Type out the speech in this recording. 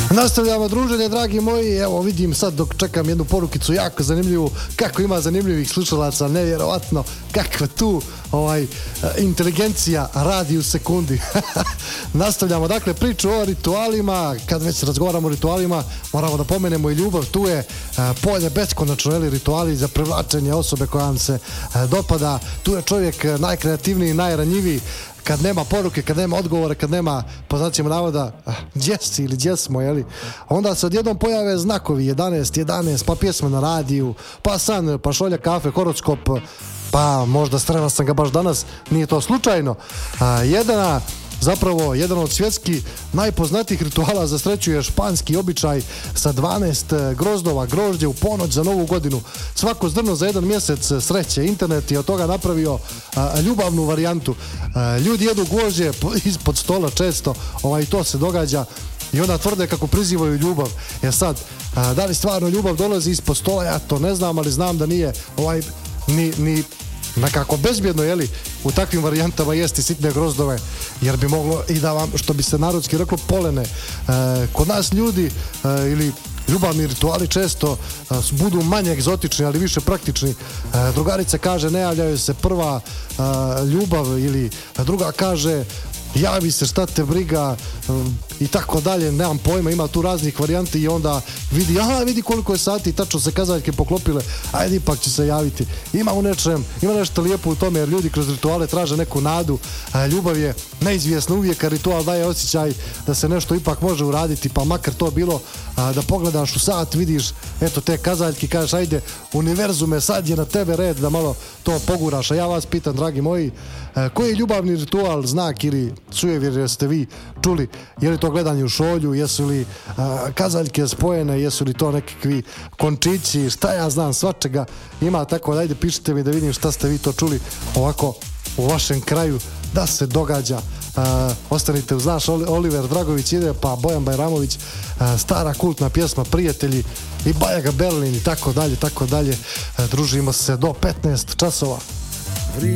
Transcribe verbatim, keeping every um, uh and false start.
Nastavljamo druženje, dragi moji. Evo vidim sad dok čekam jednu porukicu jako zanimljivu, kako ima zanimljivih slušalaca, nevjerovatno kakva tu ovaj, inteligencija radi u sekundi. Nastavljamo dakle priču o ritualima. Kad već razgovaramo o ritualima, moramo da pomenemo i ljubav. Tu je polje beskonačno, eli, rituali za privlačenje osobe koja vam se dopada. Tu je čovjek najkreativniji, najranjiviji. Kad nema poruke, kad nema odgovore, kad nema, po znacima navoda, gdje si ili gdje smo, jeli? Onda se odjednom pojave znakovi, jedanaest jedanaest, pa pjesma na radiju, pa san, pa šolja kafe, horoskop, pa možda srela sam ga baš danas, nije to slučajno. A, jedana, zapravo, jedan od svjetski najpoznatijih rituala za sreću je španski običaj sa dvanaest grozdova grožđe u ponoć za novu godinu. Svako zrno za jedan mjesec sreće. Internet je od toga napravio a, ljubavnu varijantu. A, ljudi jedu gvožđe ispod stola često, ovaj, to se događa i onda tvrde kako prizivaju ljubav. Jer sad, a, da li stvarno ljubav dolazi ispod stola, ja to ne znam, ali znam da nije ovaj, ni, ni nekako bezbjedno, jeli, u takvim varijantama jesti sitne grozdove, jer bi moglo i da vam, što bi se narodski reklo, polene. E, kod nas ljudi e, ili ljubavni rituali često e, budu manje egzotični, ali više praktični. E, drugarica kaže ne javljaju se, prva e, ljubav, ili druga kaže javi se, šta te briga, i tako dalje, nemam pojma, ima tu raznih varijanti i onda vidi, aha, vidi koliko je sati, tačno se kazaljke poklopile, ajde ipak će se javiti. Ima u nečem, ima nešto lijepo u tome, jer ljudi kroz rituale traže neku nadu, a ljubav je neizvjesna uvijek, a ritual daje osjećaj da se nešto ipak može uraditi, pa makar to bilo a, da pogledaš u sat, vidiš, eto te kazaljke, kažeš, ajde, univerzume, sad je na tebe red da malo to poguraš, a ja vas pitam, dragi moji, a, koji je ljubavni ritual, znak ili sujevjer ste vi čuli? Je li to gledanje u šolju, jesu li a, kazaljke spojene, jesu li to nekakvi končići, šta ja znam, svačega ima, tako da ajde pišite mi da vidim šta ste vi to čuli ovako u vašem kraju da se događa. A, ostanite uz naš Oliver Dragović ide, pa Bojan Bajramović, a, stara kultna pjesma Prijatelji i Bajaga Berlin i tako dalje, tako dalje. A, družimo se do petnaest časova.